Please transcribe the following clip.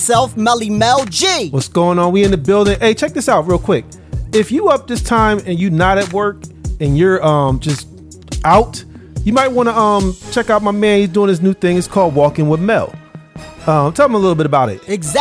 Self Melly Mel G. What's going on? We in the building. Hey, check this out real quick. If you up this time and you not at work and you're just out, you might want to check out my man. He's doing his new thing. It's called Walking with Mel. Tell him a little bit about it. Exactly.